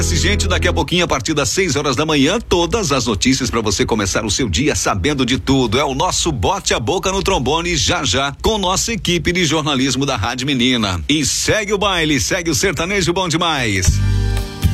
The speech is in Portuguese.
Gente, daqui a pouquinho, a partir das 6 horas da manhã, todas as notícias para você começar o seu dia sabendo de tudo. É o nosso Bote a Boca no Trombone, já com nossa equipe de jornalismo da Rádio Menina. E segue o baile, segue o sertanejo bom demais.